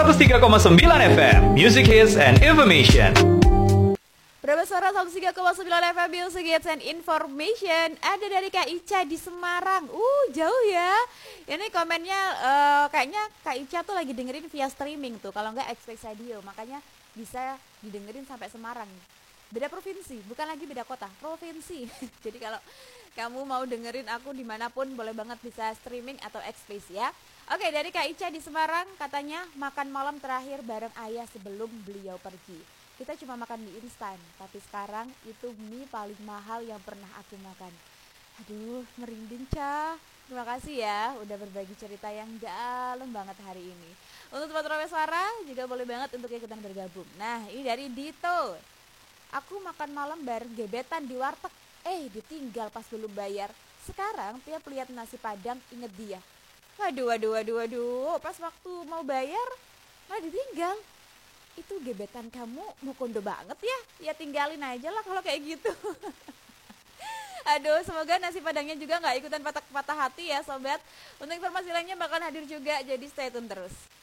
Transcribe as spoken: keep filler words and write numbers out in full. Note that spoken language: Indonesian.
seratus tiga koma sembilan F M, Music Hits and Information. Berapa suara seratus tiga koma sembilan F M, Music Hits and Information. Ada dari Kak Ica di Semarang. Uh, jauh ya. Ini komennya uh, kayaknya Kak Ica tuh lagi dengerin via streaming tuh. Kalau enggak Express Radio, makanya bisa didengerin sampai Semarang. Beda provinsi, bukan lagi beda kota, provinsi. Jadi kalau kamu mau dengerin aku dimanapun boleh banget bisa streaming atau Express ya. Oke, dari Kak Ica di Semarang katanya makan malam terakhir bareng ayah sebelum beliau pergi. Kita cuma makan mie instan, tapi sekarang itu mie paling mahal yang pernah aku makan. Aduh, merinding Ca. Terima kasih ya udah berbagi cerita yang dalam banget hari ini. Untuk Sobat Rawe Suara juga boleh banget untuk ikutan bergabung. Nah, ini dari Dito. Aku makan malam bareng gebetan di warteg. Eh, ditinggal pas belum bayar. Sekarang tiap lihat nasi padang inget dia. Waduh, waduh, waduh, waduh. Pas waktu mau bayar, malah ditinggal. Itu gebetan kamu mau kondo banget ya? Ya tinggalin aja lah kalau kayak gitu. Aduh, semoga nasi padangnya juga gak ikutan patah-patah hati ya sobat. Untuk informasi lainnya bakal hadir juga, jadi stay tune terus.